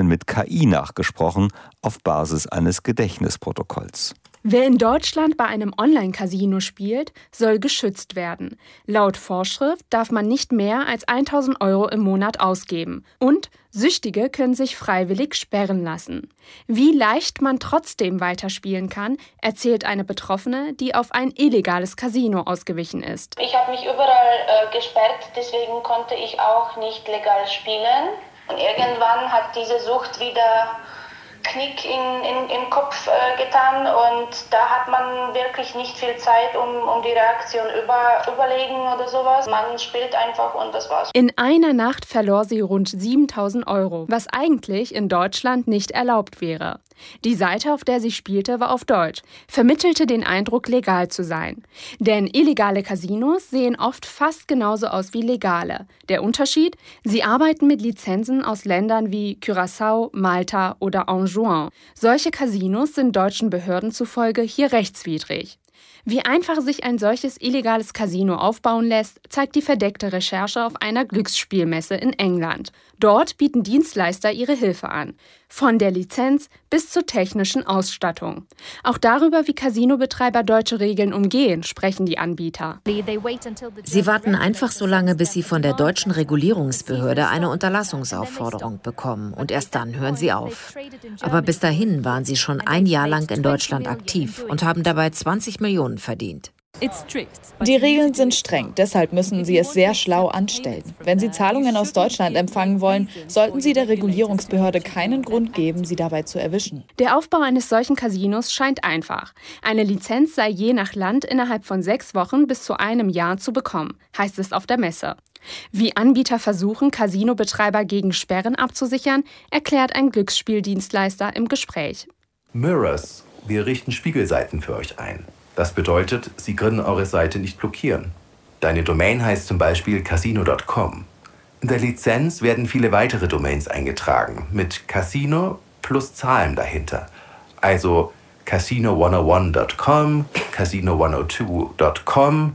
Algorithmen mit KI nachgesprochen auf Basis eines Gedächtnisprotokolls. Wer in Deutschland bei einem Online-Casino spielt, soll geschützt werden. Laut Vorschrift darf man nicht mehr als 1.000 € im Monat ausgeben. Und Süchtige können sich freiwillig sperren lassen. Wie leicht man trotzdem weiterspielen kann, erzählt eine Betroffene, die auf ein illegales Casino ausgewichen ist. Ich habe mich überall gesperrt, deswegen konnte ich auch nicht legal spielen. Und irgendwann hat diese Sucht wieder Knick im Kopf getan und da hat man wirklich nicht viel Zeit, um die Reaktion überlegen oder sowas. Man spielt einfach und das war's. In einer Nacht verlor sie rund 7.000 €, was eigentlich in Deutschland nicht erlaubt wäre. Die Seite, auf der sie spielte, war auf Deutsch, vermittelte den Eindruck, legal zu sein. Denn illegale Casinos sehen oft fast genauso aus wie legale. Der Unterschied? Sie arbeiten mit Lizenzen aus Ländern wie Curaçao, Malta oder Anjouan. Solche Casinos sind deutschen Behörden zufolge hier rechtswidrig. Wie einfach sich ein solches illegales Casino aufbauen lässt, zeigt die verdeckte Recherche auf einer Glücksspielmesse in England. Dort bieten Dienstleister ihre Hilfe an. Von der Lizenz bis zur technischen Ausstattung. Auch darüber, wie Casinobetreiber deutsche Regeln umgehen, sprechen die Anbieter. Sie warten einfach so lange, bis sie von der deutschen Regulierungsbehörde eine Unterlassungsaufforderung bekommen. Und erst dann hören sie auf. Aber bis dahin waren sie schon ein Jahr lang in Deutschland aktiv und haben dabei 20 Millionen verdient. Die Regeln sind streng, deshalb müssen Sie es sehr schlau anstellen. Wenn Sie Zahlungen aus Deutschland empfangen wollen, sollten Sie der Regulierungsbehörde keinen Grund geben, Sie dabei zu erwischen. Der Aufbau eines solchen Casinos scheint einfach. Eine Lizenz sei je nach Land innerhalb von 6 Wochen bis zu einem Jahr zu bekommen, heißt es auf der Messe. Wie Anbieter versuchen, Casinobetreiber gegen Sperren abzusichern, erklärt ein Glücksspieldienstleister im Gespräch. Mirrors, wir richten Spiegelseiten für euch ein. Das bedeutet, Sie können eure Seite nicht blockieren. Deine Domain heißt zum Beispiel casino.com. In der Lizenz werden viele weitere Domains eingetragen, mit Casino plus Zahlen dahinter. Also casino101.com, casino102.com,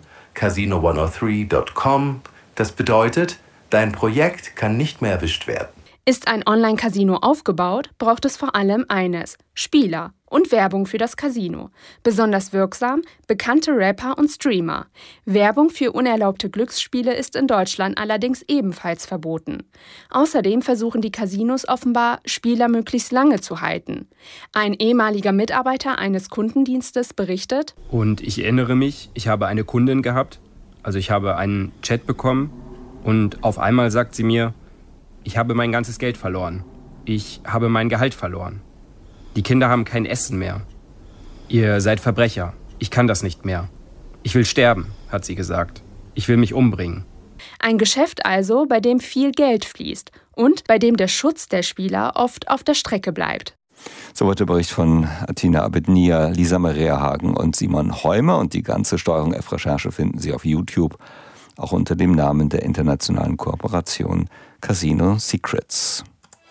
casino103.com. Das bedeutet, dein Projekt kann nicht mehr erwischt werden. Ist ein Online-Casino aufgebaut, braucht es vor allem eines: Spieler und Werbung für das Casino. Besonders wirksam bekannte Rapper und Streamer. Werbung für unerlaubte Glücksspiele ist in Deutschland allerdings ebenfalls verboten. Außerdem versuchen die Casinos offenbar, Spieler möglichst lange zu halten. Ein ehemaliger Mitarbeiter eines Kundendienstes berichtet: Und ich erinnere mich, ich habe eine Kundin gehabt, also ich habe einen Chat bekommen und auf einmal sagt sie mir: Ich habe mein ganzes Geld verloren. Ich habe mein Gehalt verloren. Die Kinder haben kein Essen mehr. Ihr seid Verbrecher. Ich kann das nicht mehr. Ich will sterben, hat sie gesagt. Ich will mich umbringen. Ein Geschäft also, bei dem viel Geld fließt und bei dem der Schutz der Spieler oft auf der Strecke bleibt. Soweit der Bericht von Athina Abednia, Lisa Maria Hagen und Simon Heumer. Und die ganze Steuerung F-Recherche finden Sie auf YouTube, auch unter dem Namen der internationalen Kooperation Casino Secrets.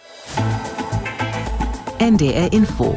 NDR Info.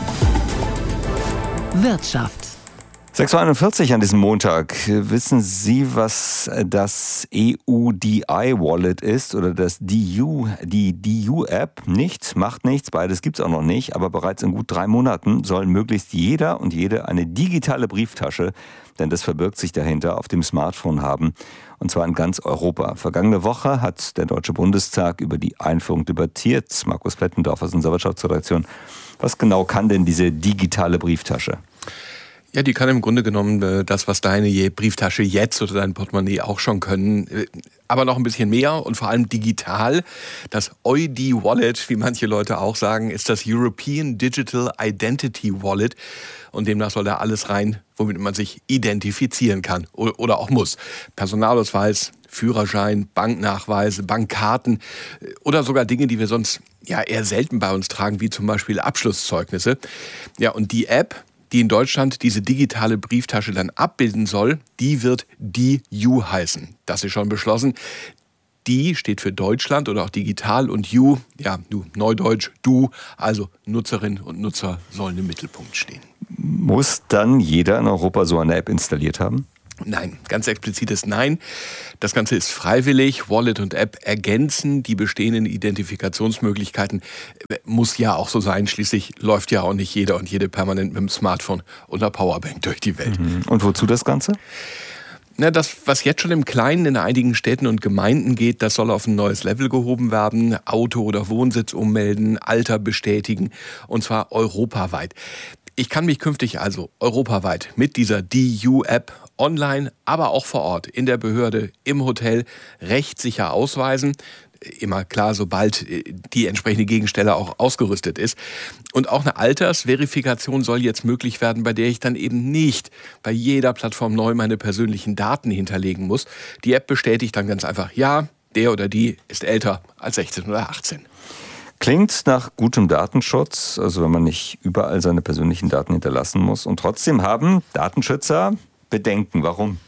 Wirtschaft. 6:41 Uhr an diesem Montag. Wissen Sie, was das EUDI-Wallet ist oder das die DU-App? Nicht, macht nichts, beides gibt es auch noch nicht. Aber bereits in gut 3 Monaten soll möglichst jeder und jede eine digitale Brieftasche, denn das verbirgt sich dahinter, auf dem Smartphone haben. Und zwar in ganz Europa. Vergangene Woche hat der Deutsche Bundestag über die Einführung debattiert. Markus Plettendorf aus unserer Wirtschaftsredaktion. Was genau kann denn diese digitale Brieftasche? Ja, die kann im Grunde genommen das, was deine Brieftasche jetzt oder dein Portemonnaie auch schon können, aber noch ein bisschen mehr und vor allem digital. Das EUDI-Wallet, wie manche Leute auch sagen, ist das European Digital Identity Wallet. Und demnach soll da alles rein, womit man sich identifizieren kann oder auch muss. Personalausweis, Führerschein, Banknachweise, Bankkarten oder sogar Dinge, die wir sonst ja eher selten bei uns tragen, wie zum Beispiel Abschlusszeugnisse. Ja, und die App, die in Deutschland diese digitale Brieftasche dann abbilden soll, die wird DU heißen. Das ist schon beschlossen. Die steht für Deutschland oder auch digital und U, ja, Neudeutsch, du, also Nutzerinnen und Nutzer sollen im Mittelpunkt stehen. Muss dann jeder in Europa so eine App installiert haben? Nein, ganz explizites Nein. Das Ganze ist freiwillig. Wallet und App ergänzen die bestehenden Identifikationsmöglichkeiten. Muss ja auch so sein. Schließlich läuft ja auch nicht jeder und jede permanent mit dem Smartphone und einer Powerbank durch die Welt. Und wozu das Ganze? Na, das, was jetzt schon im Kleinen in einigen Städten und Gemeinden geht, das soll auf ein neues Level gehoben werden. Auto oder Wohnsitz ummelden, Alter bestätigen, und zwar europaweit. Ich kann mich künftig also europaweit mit dieser DU-App online, aber auch vor Ort, in der Behörde, im Hotel, rechtssicher ausweisen. Immer klar, sobald die entsprechende Gegenstelle auch ausgerüstet ist. Und auch eine Altersverifikation soll jetzt möglich werden, bei der ich dann eben nicht bei jeder Plattform neu meine persönlichen Daten hinterlegen muss. Die App bestätigt dann ganz einfach, ja, der oder die ist älter als 16 oder 18. Klingt nach gutem Datenschutz, also wenn man nicht überall seine persönlichen Daten hinterlassen muss. Und trotzdem haben Datenschützer Bedenken. Warum?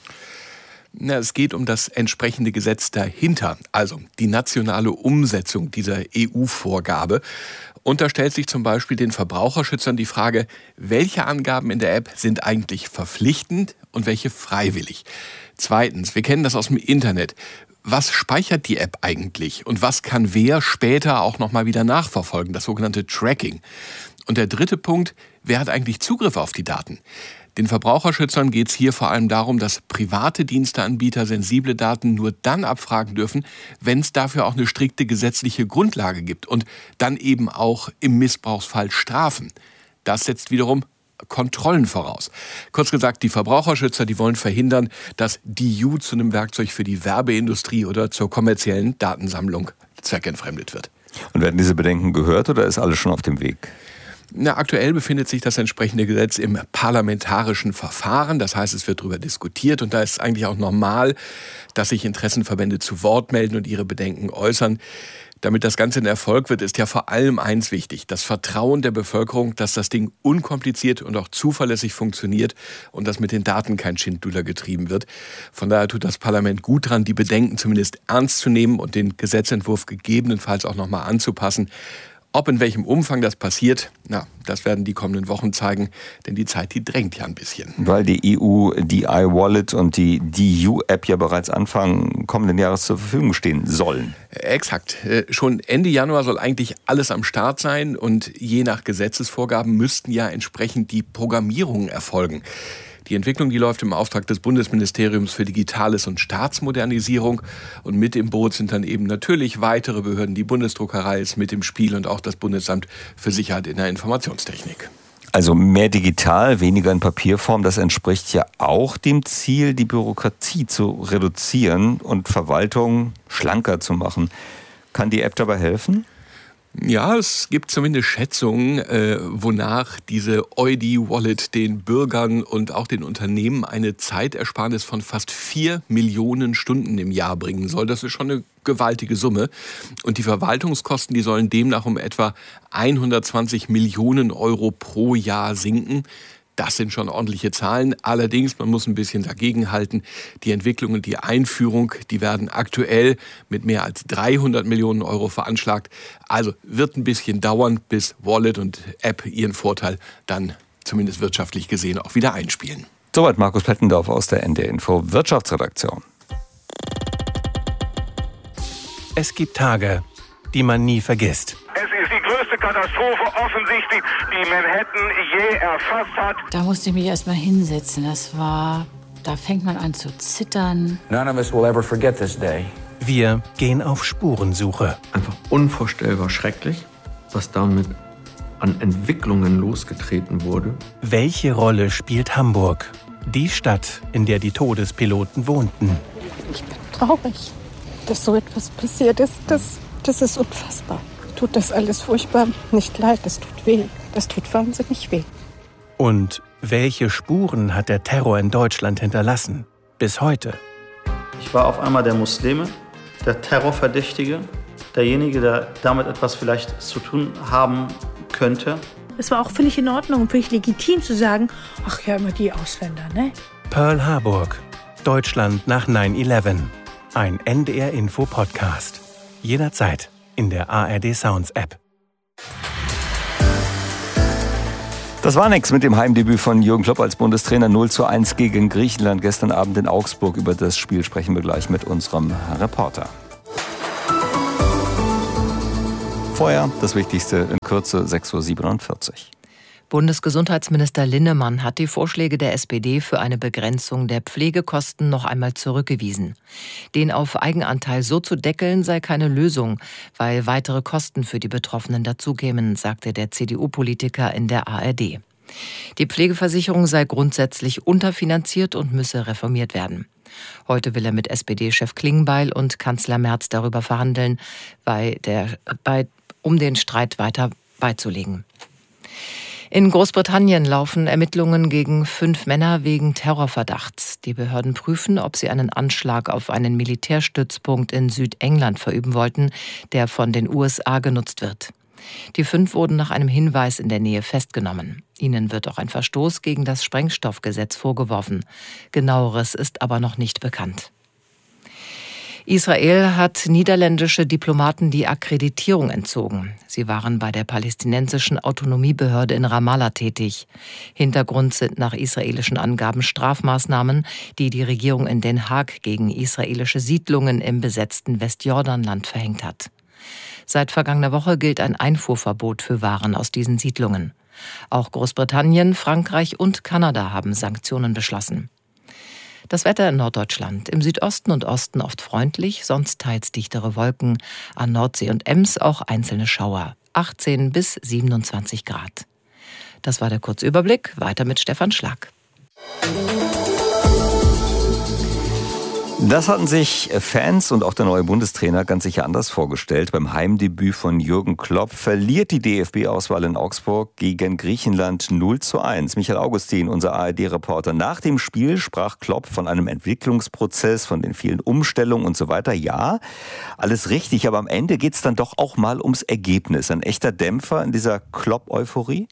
Na, es geht um das entsprechende Gesetz dahinter, also die nationale Umsetzung dieser EU-Vorgabe. Und da stellt sich zum Beispiel den Verbraucherschützern die Frage, welche Angaben in der App sind eigentlich verpflichtend und welche freiwillig. Zweitens, wir kennen das aus dem Internet. Was speichert die App eigentlich und was kann wer später auch nochmal wieder nachverfolgen, das sogenannte Tracking. Und der dritte Punkt, wer hat eigentlich Zugriff auf die Daten? Den Verbraucherschützern geht es hier vor allem darum, dass private Diensteanbieter sensible Daten nur dann abfragen dürfen, wenn es dafür auch eine strikte gesetzliche Grundlage gibt und dann eben auch im Missbrauchsfall Strafen. Das setzt wiederum Kontrollen voraus. Kurz gesagt, die Verbraucherschützer, die wollen verhindern, dass DU zu einem Werkzeug für die Werbeindustrie oder zur kommerziellen Datensammlung zweckentfremdet wird. Und werden diese Bedenken gehört oder ist alles schon auf dem Weg? Na, aktuell befindet sich das entsprechende Gesetz im parlamentarischen Verfahren. Das heißt, es wird darüber diskutiert und da ist es eigentlich auch normal, dass sich Interessenverbände zu Wort melden und ihre Bedenken äußern. Damit das Ganze ein Erfolg wird, ist ja vor allem eins wichtig: das Vertrauen der Bevölkerung, dass das Ding unkompliziert und auch zuverlässig funktioniert und dass mit den Daten kein Schindluder getrieben wird. Von daher tut das Parlament gut dran, die Bedenken zumindest ernst zu nehmen und den Gesetzentwurf gegebenenfalls auch nochmal anzupassen. Ob in welchem Umfang das passiert, na, das werden die kommenden Wochen zeigen, denn die Zeit, die drängt ja ein bisschen. Weil die EU-DI-Wallet und die DU-App ja bereits Anfang kommenden Jahres zur Verfügung stehen sollen. Exakt. Schon Ende Januar soll eigentlich alles am Start sein und je nach Gesetzesvorgaben müssten ja entsprechend die Programmierungen erfolgen. Die Entwicklung, die läuft im Auftrag des Bundesministeriums für Digitales und Staatsmodernisierung. Und mit im Boot sind dann eben natürlich weitere Behörden. Die Bundesdruckerei ist mit im Spiel und auch das Bundesamt für Sicherheit in der Informationstechnik. Also mehr digital, weniger in Papierform, das entspricht ja auch dem Ziel, die Bürokratie zu reduzieren und Verwaltung schlanker zu machen. Kann die App dabei helfen? Ja, es gibt zumindest Schätzungen, wonach diese EUD-Wallet den Bürgern und auch den Unternehmen eine Zeitersparnis von fast 4 Millionen Stunden im Jahr bringen soll. Das ist schon eine gewaltige Summe. Und die Verwaltungskosten, die sollen demnach um etwa 120 Millionen Euro pro Jahr sinken. Das sind schon ordentliche Zahlen. Allerdings, man muss ein bisschen dagegenhalten. Die Entwicklung und die Einführung, die werden aktuell mit mehr als 300 Millionen Euro veranschlagt. Also wird ein bisschen dauern, bis Wallet und App ihren Vorteil dann zumindest wirtschaftlich gesehen auch wieder einspielen. Soweit Markus Pettendorf aus der NDR Info Wirtschaftsredaktion. Es gibt Tage, die man nie vergisst. Es ist die größte Katastrophe offensichtlich, die Manhattan je erfasst hat. Da musste ich mich erst mal hinsetzen. Da fängt man an zu zittern. None of us will ever forget this day. Wir gehen auf Spurensuche. Einfach unvorstellbar schrecklich, was damit an Entwicklungen losgetreten wurde. Welche Rolle spielt Hamburg? Die Stadt, in der die Todespiloten wohnten. Ich bin traurig, dass so etwas passiert ist. Das ist unfassbar. Tut das alles furchtbar nicht leid, das tut weh. Das tut wahnsinnig weh. Und welche Spuren hat der Terror in Deutschland hinterlassen? Bis heute. Ich war auf einmal der Muslime, der Terrorverdächtige, derjenige, der damit etwas vielleicht zu tun haben könnte. Es war auch völlig in Ordnung und völlig legitim zu sagen, ach ja, immer die Ausländer, ne? Pearl Harbor, Deutschland nach 9/11. Ein NDR-Info-Podcast. Jederzeit in der ARD Sounds App. Das war nix mit dem Heimdebüt von Jürgen Klopp als Bundestrainer. 0:1 gegen Griechenland gestern Abend in Augsburg. Über das Spiel sprechen wir gleich mit unserem Reporter. Vorher das Wichtigste in Kürze, 6:47 Uhr. Bundesgesundheitsminister Linnemann hat die Vorschläge der SPD für eine Begrenzung der Pflegekosten noch einmal zurückgewiesen. Den auf Eigenanteil so zu deckeln sei keine Lösung, weil weitere Kosten für die Betroffenen dazukämen, sagte der CDU-Politiker in der ARD. Die Pflegeversicherung sei grundsätzlich unterfinanziert und müsse reformiert werden. Heute will er mit SPD-Chef Klingbeil und Kanzler Merz darüber verhandeln, um den Streit weiter beizulegen. In Großbritannien laufen Ermittlungen gegen 5 Männer wegen Terrorverdachts. Die Behörden prüfen, ob sie einen Anschlag auf einen Militärstützpunkt in Südengland verüben wollten, der von den USA genutzt wird. Die 5 wurden nach einem Hinweis in der Nähe festgenommen. Ihnen wird auch ein Verstoß gegen das Sprengstoffgesetz vorgeworfen. Genaueres ist aber noch nicht bekannt. Israel hat niederländische Diplomaten die Akkreditierung entzogen. Sie waren bei der palästinensischen Autonomiebehörde in Ramallah tätig. Hintergrund sind nach israelischen Angaben Strafmaßnahmen, die die Regierung in Den Haag gegen israelische Siedlungen im besetzten Westjordanland verhängt hat. Seit vergangener Woche gilt ein Einfuhrverbot für Waren aus diesen Siedlungen. Auch Großbritannien, Frankreich und Kanada haben Sanktionen beschlossen. Das Wetter in Norddeutschland. Im Südosten und Osten oft freundlich, sonst teils dichtere Wolken. An Nordsee und Ems auch einzelne Schauer. 18 bis 27 Grad. Das war der Kurzüberblick. Weiter mit Stefan Schlag. Das hatten sich Fans und auch der neue Bundestrainer ganz sicher anders vorgestellt. Beim Heimdebüt von Jürgen Klopp verliert die DFB-Auswahl in Augsburg gegen Griechenland 0:1. Michael Augustin, unser ARD-Reporter. Nach dem Spiel sprach Klopp von einem Entwicklungsprozess, von den vielen Umstellungen und so weiter. Ja, alles richtig, aber am Ende geht es dann doch auch mal ums Ergebnis. Ein echter Dämpfer in dieser Klopp-Euphorie?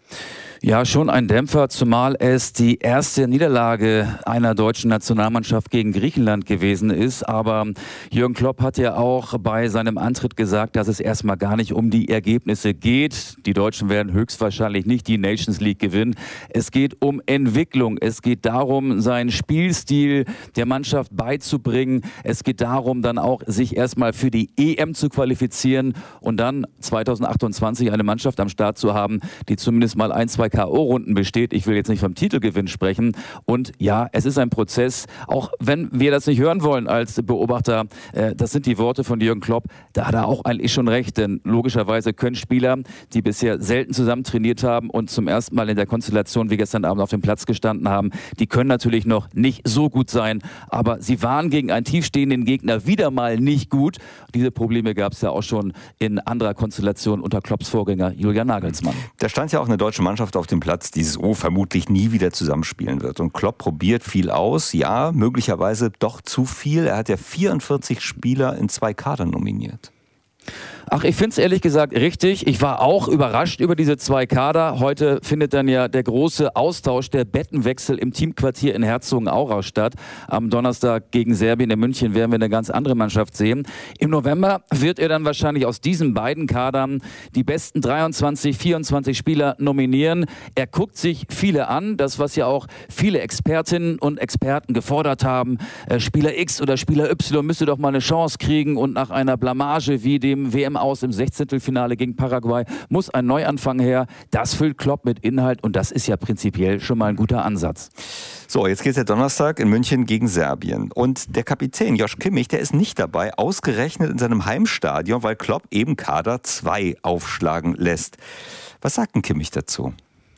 Ja, schon ein Dämpfer, zumal es die erste Niederlage einer deutschen Nationalmannschaft gegen Griechenland gewesen ist. Aber Jürgen Klopp hat ja auch bei seinem Antritt gesagt, dass es erstmal gar nicht um die Ergebnisse geht. Die Deutschen werden höchstwahrscheinlich nicht die Nations League gewinnen. Es geht um Entwicklung. Es geht darum, seinen Spielstil der Mannschaft beizubringen. Es geht darum, dann auch sich erstmal für die EM zu qualifizieren und dann 2028 eine Mannschaft am Start zu haben, die zumindest mal 1-2 K.O.-Runden besteht. Ich will jetzt nicht vom Titelgewinn sprechen. Und ja, es ist ein Prozess, auch wenn wir das nicht hören wollen als Beobachter, das sind die Worte von Jürgen Klopp, da hat er auch eigentlich schon recht, denn logischerweise können Spieler, die bisher selten zusammen trainiert haben und zum ersten Mal in der Konstellation wie gestern Abend auf dem Platz gestanden haben, die können natürlich noch nicht so gut sein, aber sie waren gegen einen tiefstehenden Gegner wieder mal nicht gut. Diese Probleme gab es ja auch schon in anderer Konstellation unter Klopps Vorgänger Julian Nagelsmann. Da stand ja auch eine deutsche Mannschaft auf dem Platz, dieses vermutlich nie wieder zusammenspielen wird. Und Klopp probiert viel aus, ja, möglicherweise doch zu viel. Er hat ja 44 Spieler in 2 Kader nominiert. Ach, ich finde es ehrlich gesagt richtig. Ich war auch überrascht über diese 2 Kader. Heute findet dann ja der große Austausch, der Bettenwechsel im Teamquartier in Herzogenaurach statt. Am Donnerstag gegen Serbien in München werden wir eine ganz andere Mannschaft sehen. Im November wird er dann wahrscheinlich aus diesen beiden Kadern die besten 23, 24 Spieler nominieren. Er guckt sich viele an, das was ja auch viele Expertinnen und Experten gefordert haben. Spieler X oder Spieler Y müsste doch mal eine Chance kriegen und nach einer Blamage wie dem WM aus im 16. gegen Paraguay muss ein Neuanfang her. Das füllt Klopp mit Inhalt und das ist ja prinzipiell schon mal ein guter Ansatz. So, jetzt geht es ja Donnerstag in München gegen Serbien. Und der Kapitän Josh Kimmich, der ist nicht dabei, ausgerechnet in seinem Heimstadion, weil Klopp eben Kader 2 aufschlagen lässt. Was sagt denn Kimmich dazu?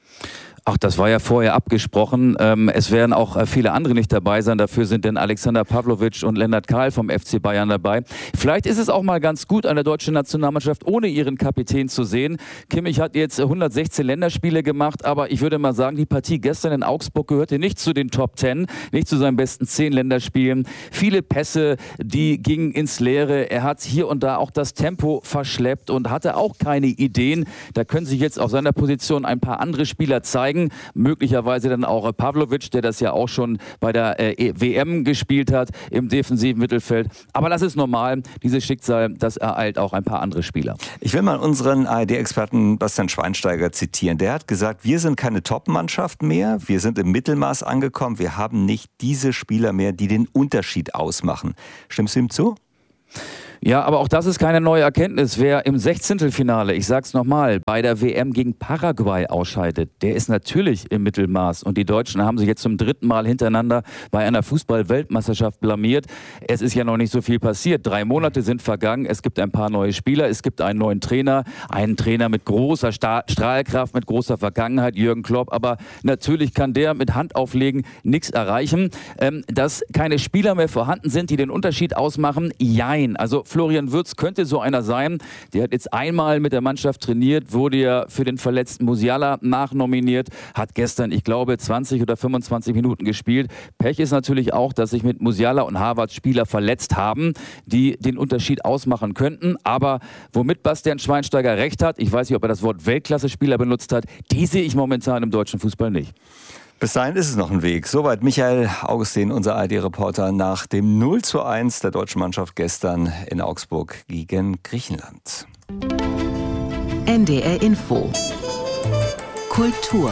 Ach, das war ja vorher abgesprochen. Es werden auch viele andere nicht dabei sein. Dafür sind denn Alexander Pavlovic und Lennart Kahl vom FC Bayern dabei. Vielleicht ist es auch mal ganz gut, eine deutsche Nationalmannschaft ohne ihren Kapitän zu sehen. Kimmich hat jetzt 116 Länderspiele gemacht, aber ich würde mal sagen, die Partie gestern in Augsburg gehörte nicht zu den Top 10, nicht zu seinen besten 10 Länderspielen. Viele Pässe, die gingen ins Leere. Er hat hier und da auch das Tempo verschleppt und hatte auch keine Ideen. Da können sich jetzt auf seiner Position ein paar andere Spieler zeigen. zeigen. Möglicherweise dann auch Pavlovic, der das ja auch schon bei der WM gespielt hat im defensiven Mittelfeld. Aber das ist normal. Dieses Schicksal, das ereilt auch ein paar andere Spieler. Ich will mal unseren ARD-Experten Bastian Schweinsteiger zitieren. Der hat gesagt, wir sind keine Top-Mannschaft mehr. Wir sind im Mittelmaß angekommen. Wir haben nicht diese Spieler mehr, die den Unterschied ausmachen. Stimmst du ihm zu? Ja, aber auch das ist keine neue Erkenntnis. Wer im 16. ich sag's nochmal, bei der WM gegen Paraguay ausscheidet, der ist natürlich im Mittelmaß. Und die Deutschen haben sich jetzt zum 3. Mal hintereinander bei einer Fußball-Weltmeisterschaft blamiert. Es ist ja noch nicht so viel passiert. 3 Monate sind vergangen. Es gibt ein paar neue Spieler. Es gibt einen neuen Trainer. Einen Trainer mit großer Strahlkraft, mit großer Vergangenheit, Jürgen Klopp. Aber natürlich kann der mit Hand auflegen nichts erreichen. Dass keine Spieler mehr vorhanden sind, die den Unterschied ausmachen, jein. Also Florian Wirtz könnte so einer sein. Der hat jetzt einmal mit der Mannschaft trainiert, wurde ja für den verletzten Musiala nachnominiert, hat gestern, ich glaube, 20 oder 25 Minuten gespielt. Pech ist natürlich auch, dass sich mit Musiala und Havertz Spieler verletzt haben, die den Unterschied ausmachen könnten. Aber womit Bastian Schweinsteiger recht hat, ich weiß nicht, ob er das Wort Weltklasse-Spieler benutzt hat, die sehe ich momentan im deutschen Fußball nicht. Bis dahin ist es noch ein Weg. Soweit Michael Augustin, unser ARD-Reporter, nach dem 0:1 der deutschen Mannschaft gestern in Augsburg gegen Griechenland. NDR Info. Kultur.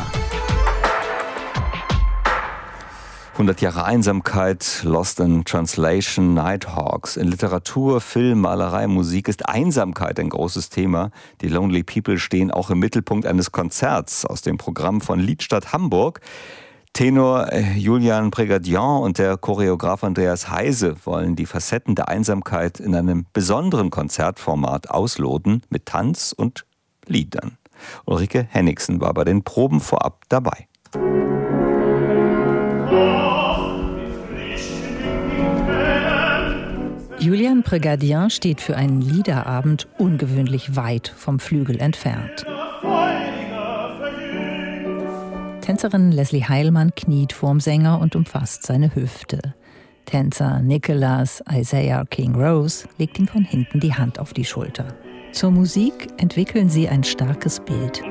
100 Jahre Einsamkeit, Lost in Translation, Nighthawks. In Literatur, Film, Malerei, Musik ist Einsamkeit ein großes Thema. Die Lonely People stehen auch im Mittelpunkt eines Konzerts aus dem Programm von Liedstadt Hamburg. Tenor Julian Prégadian und der Choreograf Andreas Heise wollen die Facetten der Einsamkeit in einem besonderen Konzertformat ausloten mit Tanz und Liedern. Ulrike Henningsen war bei den Proben vorab dabei. Julian Prégadian steht für einen Liederabend ungewöhnlich weit vom Flügel entfernt. Tänzerin Leslie Heilmann kniet vorm Sänger und umfasst seine Hüfte. Tänzer Nicholas Isaiah King Rose legt ihm von hinten die Hand auf die Schulter. Zur Musik entwickeln sie ein starkes Bild.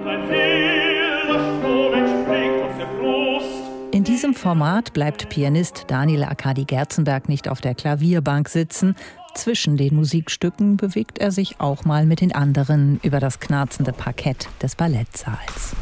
In diesem Format bleibt Pianist Daniel Arkadi Gerzenberg nicht auf der Klavierbank sitzen. Zwischen den Musikstücken bewegt er sich auch mal mit den anderen über das knarzende Parkett des Ballettsaals.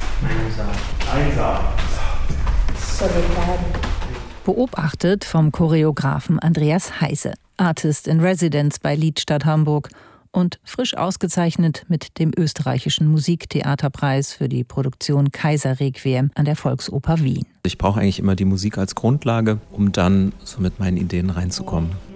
Beobachtet vom Choreografen Andreas Heise, Artist in Residence bei Liedstadt Hamburg und frisch ausgezeichnet mit dem österreichischen Musiktheaterpreis für die Produktion Kaiserrequiem an der Volksoper Wien. Ich brauche eigentlich immer die Musik als Grundlage, um dann so mit meinen Ideen reinzukommen.